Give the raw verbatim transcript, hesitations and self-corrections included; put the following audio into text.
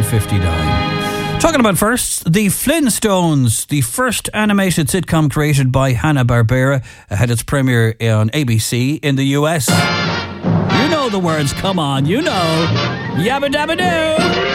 fifty-nine. Talking about firsts, the Flintstones, the first animated sitcom created by Hanna-Barbera, had its premiere on A B C in the U S. You know the words, come on, you know. Yabba dabba doo.